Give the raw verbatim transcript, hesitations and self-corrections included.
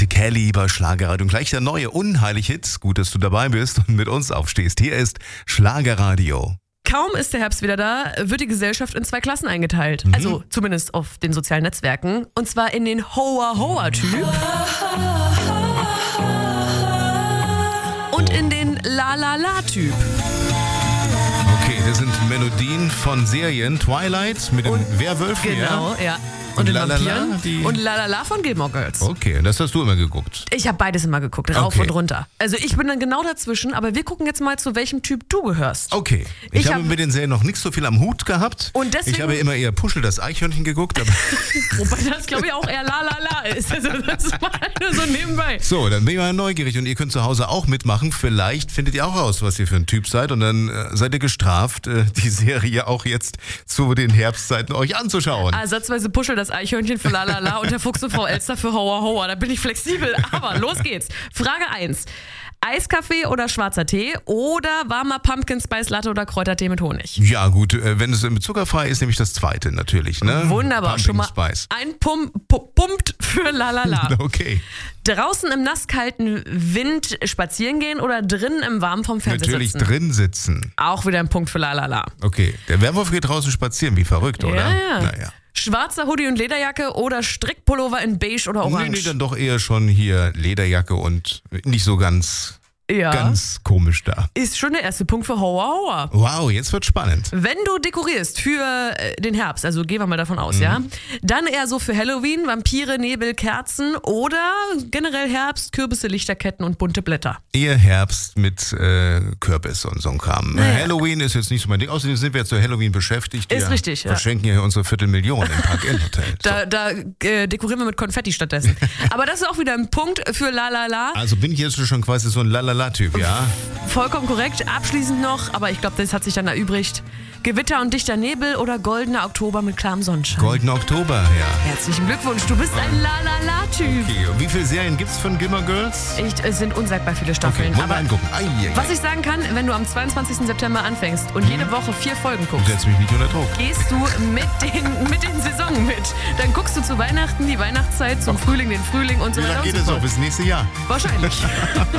Kate Kelly bei Schlagerradio. Und gleich der neue Unheilig-Hit. Gut, dass du dabei bist und mit uns aufstehst. Hier ist Schlagerradio. Kaum ist der Herbst wieder da, wird die Gesellschaft in zwei Klassen eingeteilt. Mhm. Also zumindest auf den sozialen Netzwerken. Und zwar in den Hoa-Hoa-Typ und in den La-La-La-Typ. Okay, das sind Melodien von Serien. Twilight mit den und Werwölfen, genau, ja? ja. Und, und den Lalala, Vampiren. Und Lalala von Gilmore Girls. Okay, das hast du immer geguckt. Ich habe beides immer geguckt, rauf okay. und runter. Also ich bin dann genau dazwischen, aber wir gucken jetzt mal, zu welchem Typ du gehörst. Okay, ich, ich habe hab mit den Serien noch nicht so viel am Hut gehabt. Und deswegen, ich habe immer eher Puschel, das Eichhörnchen geguckt. Aber wobei das, glaube ich, auch eher Lalala ist. Also das war so nebenbei. So, dann bin ich mal neugierig und ihr könnt zu Hause auch mitmachen. Vielleicht findet ihr auch raus, was ihr für ein Typ seid und dann äh, seid ihr gestraft, äh, die Serie auch jetzt zu den Herbstzeiten euch anzuschauen. Ersatzweise Puschel, das Eichhörnchen für Lalala und der Fuchs und Frau Elster für Hoa Hoa. Da bin ich flexibel, aber los geht's. Frage eins. Eiskaffee oder schwarzer Tee oder warmer Pumpkin Spice Latte oder Kräutertee mit Honig? Ja gut, wenn es zuckerfrei ist, nehme ich das zweite natürlich. Ne? Wunderbar, Pumpkin schon mal Spice. ein Pum, Pum, Pumpt für Lalala. Okay. Draußen im nasskalten Wind spazieren gehen oder drinnen im Warmen vom Fernseher Natürlich sitzen? drin sitzen. Auch wieder ein Punkt für Lalala. Okay, der Werwolf geht draußen spazieren, wie verrückt, oder? Ja, ja. Naja. Schwarzer Hoodie und Lederjacke oder Strickpullover in beige oder orange? Nee, nee, dann doch eher schon hier Lederjacke und nicht so ganz... Ja. Ganz komisch da. Ist schon der erste Punkt für Hoa Hoa. Wow, jetzt wird spannend. Wenn du dekorierst für äh, den Herbst, also gehen wir mal davon aus, mhm. ja, dann eher so für Halloween, Vampire, Nebel, Kerzen oder generell Herbst, Kürbisse, Lichterketten und bunte Blätter. Eher Herbst mit äh, Kürbis und so ein Kram. Naja. Halloween ist jetzt nicht so mein Ding. Außerdem sind wir jetzt zu Halloween beschäftigt. Ist wir richtig, ja. verschenken ja unsere Viertelmillion im Park-In-Hotel. So. Da, da äh, dekorieren wir mit Konfetti stattdessen. Aber das ist auch wieder ein Punkt für Lalala. Also bin ich jetzt schon quasi so ein Lalala-Typ, ja? Vollkommen korrekt. Abschließend noch, aber ich glaube, das hat sich dann erübrigt. Gewitter und dichter Nebel oder goldener Oktober mit klarem Sonnenschein? Goldener Oktober, ja. Herzlichen Glückwunsch, du bist ein Lalala-Typ. Okay, und wie viele Serien gibt es von Gilmore Girls? Ich, es sind unsagbar viele Staffeln. Okay, wollen wir aber angucken. Ai, ai, ai. was ich sagen kann, wenn du am zweiundzwanzigsten September anfängst und jede Woche vier Folgen guckst, Setz mich nicht unter Druck. gehst du mit den, mit den Saisonen mit. Dann guckst du zu Weihnachten die Weihnachtszeit, zum Frühling den Frühling und so Wie weiter lange und geht so es noch? fort. Bis nächstes Jahr? Wahrscheinlich.